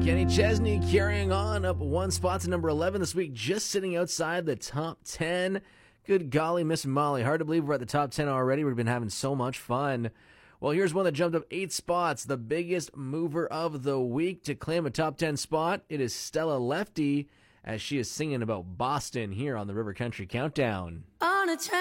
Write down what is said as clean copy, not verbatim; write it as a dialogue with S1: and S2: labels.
S1: Kenny Chesney carrying on up one spot to number 11 this week, just sitting outside the top 10. Good golly, Miss Molly. Hard to believe we're at the top 10 already. We've been having so much fun. Well, here's one that jumped up 8 spots. The biggest mover of the week to claim a top 10 spot. It is Stella Lefty, as she is singing about Boston here on the River Country Countdown.
S2: On a